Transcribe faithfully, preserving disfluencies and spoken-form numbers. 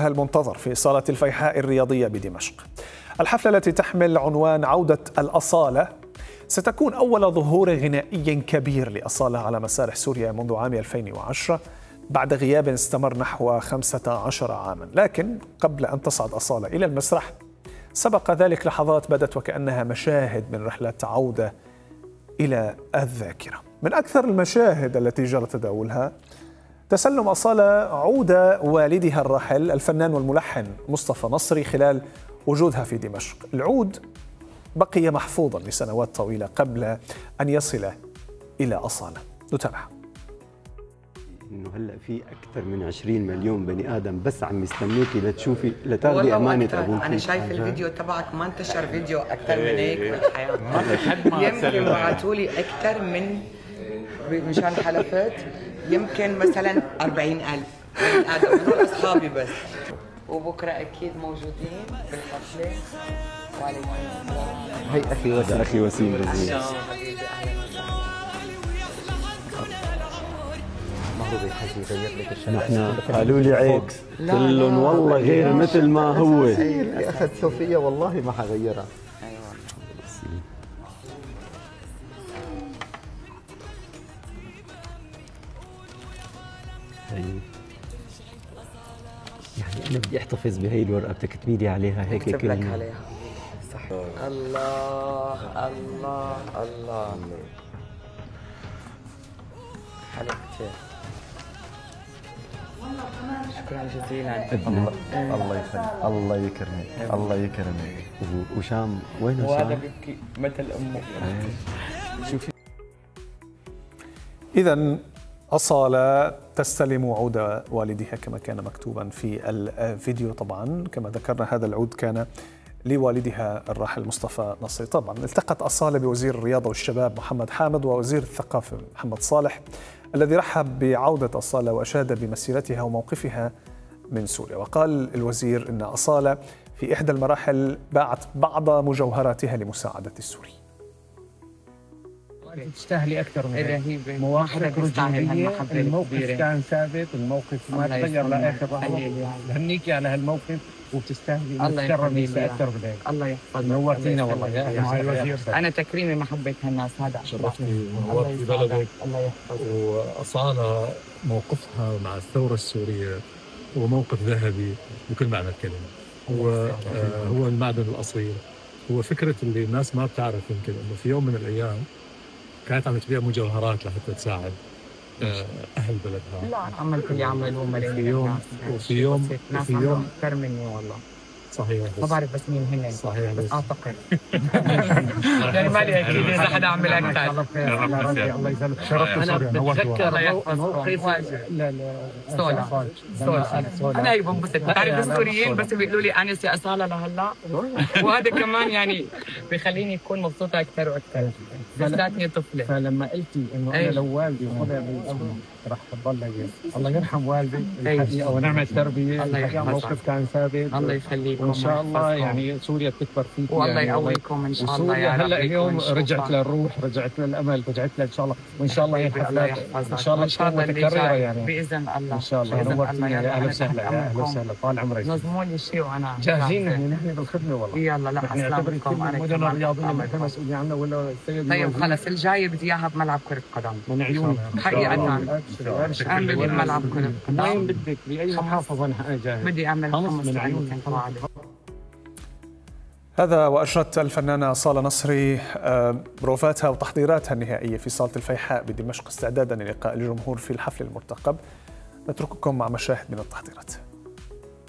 حفلها المنتظر في صالة الفيحاء الرياضية بدمشق. الحفلة التي تحمل عنوان عودة الأصالة ستكون أول ظهور غنائي كبير لأصالة على مسارح سوريا منذ عام ألفين وعشرة بعد غياب استمر نحو خمسة عشر عاما. لكن قبل أن تصعد أصالة إلى المسرح سبق ذلك لحظات بدت وكأنها مشاهد من رحلة عودة إلى الذاكرة. من أكثر المشاهد التي جرى تداولها تسلم أصالة عود والدها الراحل الفنان والملحن مصطفى نصري خلال وجودها في دمشق. العود بقي محفوظا لسنوات طويلة قبل أن يصل إلى أصالة. نتابع. إنه هلا في أكثر من عشرين مليون بني آدم بس عم يستنوكي لتشوفي لتاخذي أمانة أبوك. أنا شايف الفيديو تبعك ما انتشر فيديو أكثر من هيك بالحياة. يمكن بعثوا لي أكثر من مشان حلفت يمكن مثلا أربعين ألف بني آدم هدول أصحابي بس. وبكرة أكيد موجودين بالحفلة. وعليكم السلام. هي أخي وسيم. أخي وسيم رزين. نحن قالوا لي عيب كلهم والله غير مثل ما هو. اللي أخذ صوفيا والله ما حغيرها. يعني أنا بدي أحتفظ بهي الورقة بتكتبي لي عليها هيك كلمة. بكتب لك عليها. صح. الله الله الله. حلو كثير. شكرا جزيلا. الله الله يخليك، الله يكرمك، الله يكرمك. وشام وين شام؟ وهذا بيبكي مثل امه. شوفي. إذن أصالة تستلم عود والدها كما كان مكتوبا في الفيديو. طبعا كما ذكرنا هذا العود كان لوالدها الراحل مصطفى نصري. طبعا التقت أصالة بوزير الرياضة والشباب محمد حامد ووزير الثقافة محمد صالح الذي رحب بعودة أصالة وأشاد بمسيرتها وموقفها من سوريا. وقال الوزير إن أصالة في إحدى المراحل باعت بعض مجوهراتها لمساعدة السوري. تستاهلي أكثر من هيك. مواقفك رجولية، الموقف كان ثابت، الموقف ما تغير لآخر لحظة. بهنيكي على هالموقف وبتستاهلي تكرمي أكثر من هيك. الله يحفظك. نورتينا والله يا معالي الوزير. أنا تكريمي محبة هالناس هذا شرفتني ونورت في بلدك. الله يحفظك. وأصالة موقفها مع الثورة السورية هو موقف ذهبي بكل معنى الكلمة. هو آه هو المعدن الأصيل. هو فكرة اللي الناس ما بتعرف يمكن إنه في يوم من الأيام كانت عم تبيع مجوهرات لحتى تساعد أهل بلدها. لا أنا عملت اللي عملوه ملايين في يوم وفي يوم وفي يوم أكثر مني والله. صحيح. ما بعرف بس مين هن. صحيح بس أعتقد. يعني مالي أكيد إذا حدا عمل أكثر. الله يسلمك. شرفت سوريا. أنا بتذكر موقف سولا. سولا. أنا هيك بنبسط. بعرف السوريين بس بيقولوا لي أنس يا أصالة لهلا. وهذا كمان يعني بيخليني أكون مبسوطة أكثر وأكثر. بالذاتني طفلة. فلما قلتي إنه أنا لو والدي وخذها بالأمر راح تضل الله يرحم والدي الحقيقة ونعمة التربية. الحقيقة موقف كان ثابت. الله يخليكم. وإن شاء الله يعني سوريا بتكبر فيك. والله يقويكم إن شاء الله يا رب. هلا اليوم رجعت للروح، رجعت للأمل، رجعت لها إن شاء الله. وإن شاء الله هي حفلات إن شاء الله تكون متكررة يعني. بإذن الله. إن شاء الله. نورتينا يا أهلا وسهلا يا أهلا وسهلا. طال عمرك. نظموا لي شيء وأنا جاهزين يعني نحن بالخدمة والله. يلا لا أسلامكم. أنا المدن الرياضية ما كان مسؤولين عنها ولا السيد. طيب خلص الجاي بدي إياها بملعب كرة قدم. من عيوني. حقيقة. أعمل لي ملعب كرة قدم. وين بدك بأي محافظة أنا جاهز. بدي أعمل خمس من عيوني. هذا وأجرت الفنانة أصالة نصري بروفاتها وتحضيراتها النهائية في صالة الفيحاء بدمشق استعدادا للقاء الجمهور في الحفل المرتقب. نترككم مع مشاهد من التحضيرات.